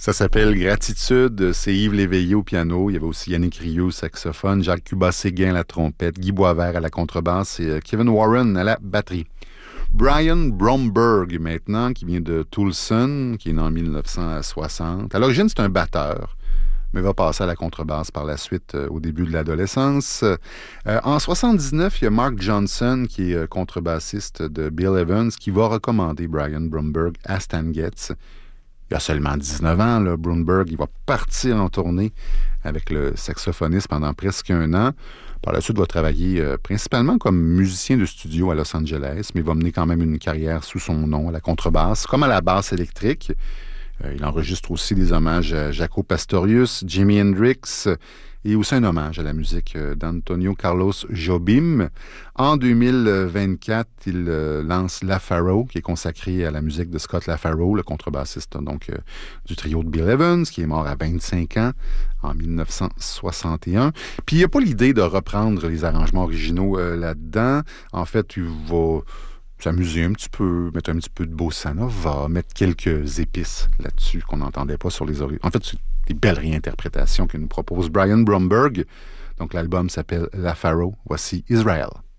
Ça s'appelle Gratitude. C'est Yves Léveillé au piano. Il y avait aussi Yannick Rioux au saxophone, Jacques Cuba-Séguin à la trompette, Guy Boisvert à la contrebasse et Kevin Warren à la batterie. Brian Bromberg, maintenant, qui vient de Tulsa, qui est né en 1960. À l'origine, c'est un batteur, mais va passer à la contrebasse par la suite au début de l'adolescence. En 79, il y a Mark Johnson, qui est contrebassiste de Bill Evans, qui va recommander Brian Bromberg à Stan Getz. Il a seulement 19 ans, là, Bromberg. Il va partir en tournée avec le saxophoniste pendant presque un an. Par la suite, il va travailler principalement comme musicien de studio à Los Angeles, mais il va mener quand même une carrière sous son nom à la contrebasse, comme à la basse électrique. Il enregistre aussi des hommages à Jaco Pastorius, Jimi Hendrix et aussi un hommage à la musique d'Antonio Carlos Jobim. En 2024, il lance LaFaro, qui est consacré à la musique de Scott LaFaro, le contrebassiste donc du trio de Bill Evans, qui est mort à 25 ans en 1961. Puis il n'y a pas l'idée de reprendre les arrangements originaux là-dedans. En fait, il va s'amuser un petit peu, mettre un petit peu de bossa nova, mettre quelques épices là-dessus qu'on n'entendait pas sur les originaux. En fait, c'est des belles réinterprétations que nous propose Brian Bromberg. Donc l'album s'appelle LaFaro. Voici Israel.